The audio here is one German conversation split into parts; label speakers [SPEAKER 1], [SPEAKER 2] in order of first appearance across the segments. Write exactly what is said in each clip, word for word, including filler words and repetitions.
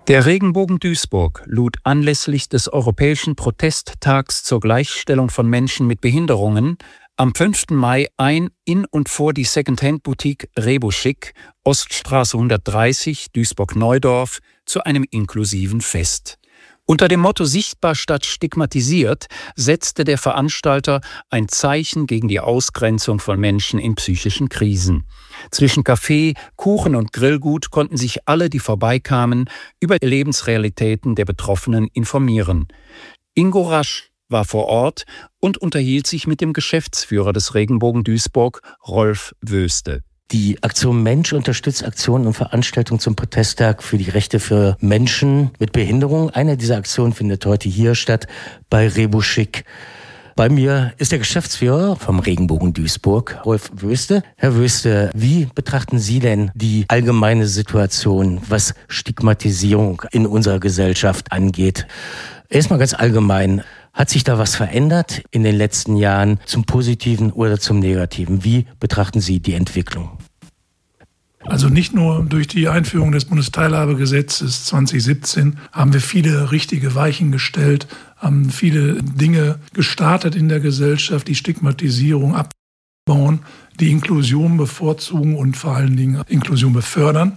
[SPEAKER 1] Der Regenbogen Duisburg lud anlässlich des Europäischen Protesttags zur Gleichstellung von Menschen mit Behinderungen am fünften Mai ein in und vor die Secondhand-Boutique Rebuchic, Oststraße hundertdreißig, Duisburg-Neudorf, zu einem inklusiven Fest. Unter dem Motto »Sichtbar statt stigmatisiert« setzte der Veranstalter ein Zeichen gegen die Ausgrenzung von Menschen in psychischen Krisen. Zwischen Kaffee, Kuchen und Grillgut konnten sich alle, die vorbeikamen, über die Lebensrealitäten der Betroffenen informieren. Ingo Rasch war vor Ort und unterhielt sich mit dem Geschäftsführer des Regenbogen Duisburg, Rolf Wöste.
[SPEAKER 2] Die Aktion Mensch unterstützt Aktionen und Veranstaltungen zum Protesttag für die Rechte für Menschen mit Behinderung. Eine dieser Aktionen findet heute hier statt, bei Rebuchic. Bei mir ist der Geschäftsführer vom Regenbogen Duisburg, Rolf Wöste. Herr Wöste, wie betrachten Sie denn die allgemeine Situation, was Stigmatisierung in unserer Gesellschaft angeht? Erstmal ganz allgemein. Hat sich da was verändert in den letzten Jahren zum Positiven oder zum Negativen? Wie betrachten Sie die Entwicklung?
[SPEAKER 3] Also nicht nur durch die Einführung des Bundesteilhabegesetzes zwanzig siebzehn haben wir viele richtige Weichen gestellt, haben viele Dinge gestartet in der Gesellschaft, die Stigmatisierung abbauen, die Inklusion bevorzugen und vor allen Dingen Inklusion befördern.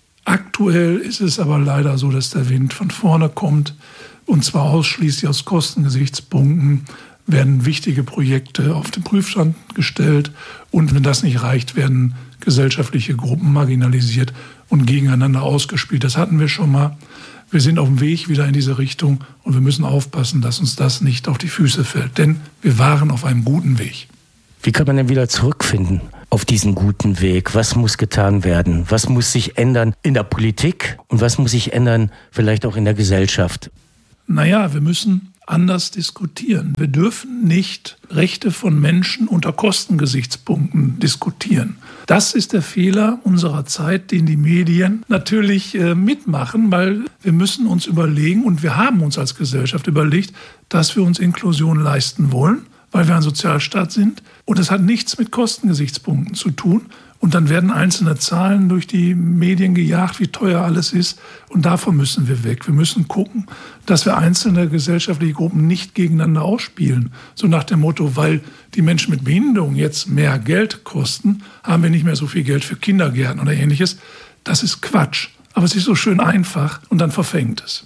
[SPEAKER 3] Aktuell ist es aber leider so, dass der Wind von vorne kommt. Und zwar ausschließlich aus Kostengesichtspunkten werden wichtige Projekte auf den Prüfstand gestellt. Und wenn das nicht reicht, werden gesellschaftliche Gruppen marginalisiert und gegeneinander ausgespielt. Das hatten wir schon mal. Wir sind auf dem Weg wieder in diese Richtung und wir müssen aufpassen, dass uns das nicht auf die Füße fällt. Denn wir waren auf einem guten Weg.
[SPEAKER 2] Wie kann man denn wieder zurückfinden auf diesen guten Weg? Was muss getan werden? Was muss sich ändern in der Politik und was muss sich ändern vielleicht auch in der Gesellschaft?
[SPEAKER 3] Naja, wir müssen anders diskutieren. Wir dürfen nicht Rechte von Menschen unter Kostengesichtspunkten diskutieren. Das ist der Fehler unserer Zeit, den die Medien natürlich äh, mitmachen, weil wir müssen uns überlegen, und wir haben uns als Gesellschaft überlegt, dass wir uns Inklusion leisten wollen, weil wir ein Sozialstaat sind. Und es hat nichts mit Kostengesichtspunkten zu tun. Und dann werden einzelne Zahlen durch die Medien gejagt, wie teuer alles ist. Und davon müssen wir weg. Wir müssen gucken, dass wir einzelne gesellschaftliche Gruppen nicht gegeneinander ausspielen. So nach dem Motto, weil die Menschen mit Behinderung jetzt mehr Geld kosten, haben wir nicht mehr so viel Geld für Kindergärten oder Ähnliches. Das ist Quatsch. Aber es ist so schön einfach und dann verfängt es.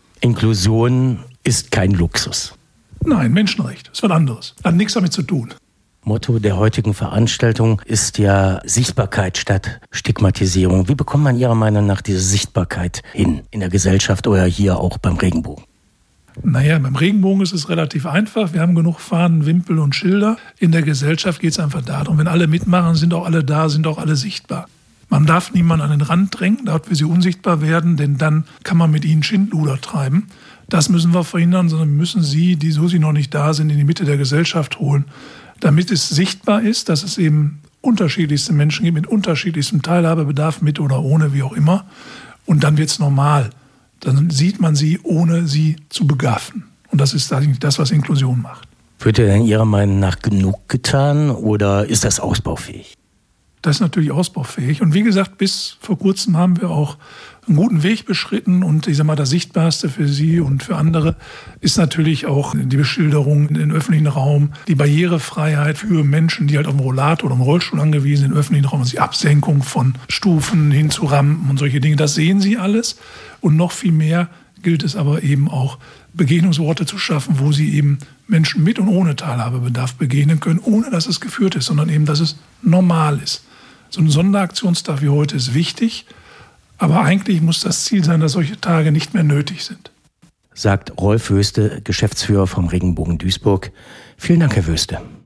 [SPEAKER 2] Inklusion ist kein Luxus.
[SPEAKER 3] Nein, Menschenrecht. Das ist was anderes. Hat nichts damit zu tun.
[SPEAKER 2] Motto der heutigen Veranstaltung ist ja Sichtbarkeit statt Stigmatisierung. Wie bekommt man Ihrer Meinung nach diese Sichtbarkeit hin in der Gesellschaft oder hier auch beim Regenbogen?
[SPEAKER 3] Naja, beim Regenbogen ist es relativ einfach. Wir haben genug Fahnen, Wimpel und Schilder. In der Gesellschaft geht es einfach darum, wenn alle mitmachen, sind auch alle da, sind auch alle sichtbar. Man darf niemanden an den Rand drängen, dort will sie unsichtbar werden, denn dann kann man mit ihnen Schindluder treiben. Das müssen wir verhindern, sondern wir müssen sie, die so sie noch nicht da sind, in die Mitte der Gesellschaft holen, damit es sichtbar ist, dass es eben unterschiedlichste Menschen gibt mit unterschiedlichstem Teilhabebedarf, mit oder ohne, wie auch immer. Und dann wird es normal. Dann sieht man sie, ohne sie zu begaffen. Und das ist eigentlich das, was Inklusion macht.
[SPEAKER 2] Wird denn Ihrer Meinung nach genug getan oder ist das ausbaufähig?
[SPEAKER 3] Das ist natürlich ausbaufähig. Und wie gesagt, bis vor kurzem haben wir auch einen guten Weg beschritten. Und ich sag mal, das Sichtbarste für Sie und für andere ist natürlich auch die Beschilderung in den öffentlichen Raum, die Barrierefreiheit für Menschen, die halt auf dem Rollator oder im Rollstuhl angewiesen sind, im öffentlichen Raum, also die Absenkung von Stufen hin zu Rampen und solche Dinge. Das sehen Sie alles. Und noch viel mehr gilt es aber eben auch, Begegnungsorte zu schaffen, wo Sie eben Menschen mit und ohne Teilhabebedarf begegnen können, ohne dass es geführt ist, sondern eben, dass es normal ist. So ein Sonderaktionstag wie heute ist wichtig, aber eigentlich muss das Ziel sein, dass solche Tage nicht mehr nötig sind.
[SPEAKER 2] Sagt Rolf Wöste, Geschäftsführer vom Regenbogen Duisburg. Vielen Dank, Herr Wöste.